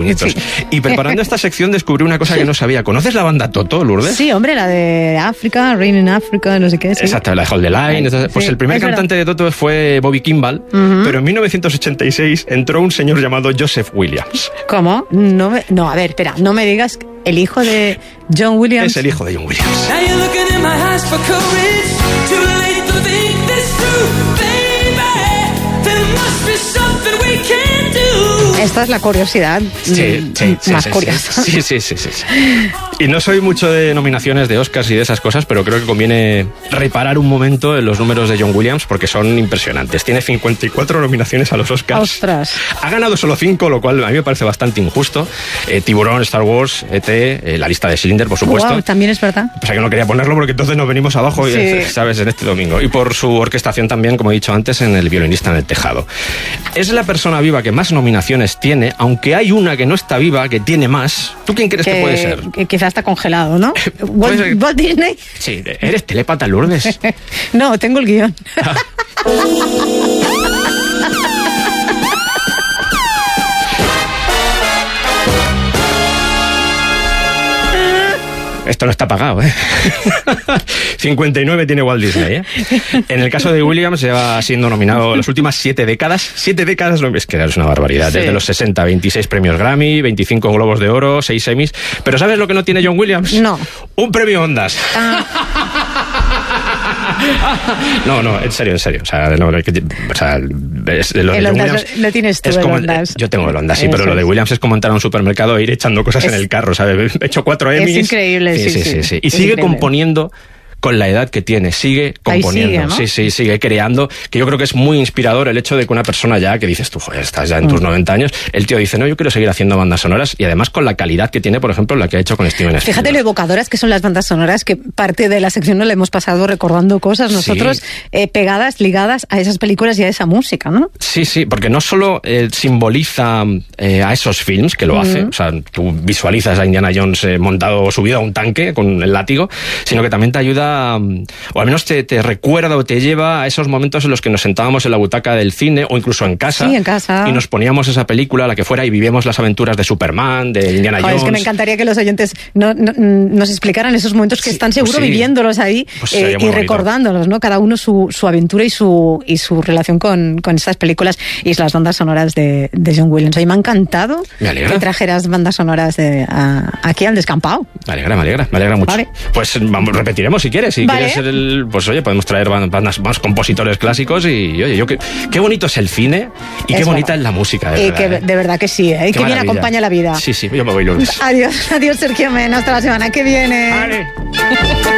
bonitos. Sí. Y preparando esta sección descubrí una cosa que no sabía. ¿Conoces la banda Toto, Lourdes? Sí, hombre, la de África, Rain in Africa, no sé qué. Sí. Exacto, la de Hold the Line. Entonces, pues Sí, el primer es cantante de Toto fue Bobby Kimball, pero en 1986 entró un señor llamado Joseph Williams. ¿Cómo? No, a ver, espera, no me digas el hijo de John Williams. Es el hijo de John Williams. Now you're looking in my eyes for courage. Too late to think this through, baby. There must be something we can do. Esta es la curiosidad Sí, más curiosa. Sí. Y no soy mucho de nominaciones de Oscars y de esas cosas, pero creo que conviene reparar un momento en los números de John Williams porque son impresionantes. Tiene 54 nominaciones a los Oscars. ¡Ostras! Ha ganado solo 5, lo cual a mí me parece bastante injusto. Tiburón, Star Wars, E.T., la lista de Schindler, por supuesto. Wow, también es verdad. O sea que no quería ponerlo porque entonces nos venimos abajo, Sí. ¿sabes? En este domingo. Y por su orquestación también, como he dicho antes, en El violinista en el tejado. Es la persona viva que más nominaciones tiene, aunque hay una que no está viva, que tiene más. ¿Tú quién crees que puede ser? Que quizás está congelado, ¿no? Puede ser. Walt Disney. Sí, ¿eres telépata, Lourdes? No, tengo el guión. Esto no está pagado, ¿eh? 59 tiene Walt Disney, ¿eh? En el caso de Williams lleva siendo nominado las últimas 7 décadas. 7 décadas, es que es una barbaridad. Sí. Desde los 60, 26 premios Grammy, 25 Globos de Oro, 6 Emmys. ¿Pero sabes lo que no tiene John Williams? No. Un premio Ondas. No, en serio. O sea, no, o sea, lo de El John Ondas Williams lo tienes tú, es el como, Ondas. yo tengo el Ondas, sí, Eso pero lo de es. Williams es como entrar a un supermercado e ir echando cosas en el carro, ¿sabes? He hecho 4 Emmys. Es increíble, sí. Y Es sigue increíble. componiendo con la edad que tiene, sigue componiendo, sigue, ¿no? sí, sigue creando, que yo creo que es muy inspirador el hecho de que una persona ya, que dices tú, joder, estás ya en tus 90 años, el tío dice, no, yo quiero seguir haciendo bandas sonoras, y además con la calidad que tiene, por ejemplo, la que ha hecho con Steven Spielberg. Fíjate lo evocadoras que son las bandas sonoras, que parte de la sección no le hemos pasado recordando cosas nosotros pegadas, ligadas a esas películas y a esa música, ¿no? Sí, porque no solo simboliza a esos films, que lo hace, o sea, tú visualizas a Indiana Jones montado, subido a un tanque con el látigo, sino que también te ayuda, o al menos te recuerda o te lleva a esos momentos en los que nos sentábamos en la butaca del cine o incluso en casa. Sí, en casa. Y nos poníamos esa película, la que fuera, y vivíamos las aventuras de Superman, de Indiana Jones. Es que me encantaría que los oyentes nos explicaran esos momentos que están seguro viviéndolos ahí y recordándolos, ¿no? Cada uno su aventura y su relación con estas películas y las bandas sonoras de John Williams. Hoy me ha encantado que trajeras bandas sonoras aquí al descampado. Me alegra mucho. Vale. Pues vamos, repetiremos si quieres. Si quieres ser pues oye, podemos traer bandas más compositores clásicos y oye, qué bonito es el cine y qué bonita es la música. De verdad que sí, y que bien acompaña la vida. Sí, yo me voy, Lourdes. Adiós, Sergio Men, hasta la semana que viene. Vale.